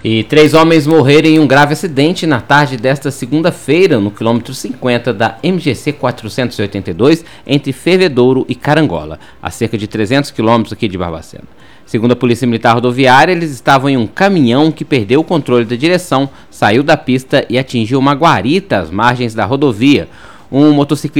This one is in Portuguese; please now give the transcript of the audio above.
E 3 homens morreram em um grave acidente na tarde desta segunda-feira, no quilômetro 50 da MGC 482, entre Fervedouro e Carangola, a cerca de 300 quilômetros aqui de Barbacena. Segundo a Polícia Militar Rodoviária, eles estavam em um caminhão que perdeu o controle da direção, saiu da pista e atingiu uma guarita às margens da rodovia. Um motociclista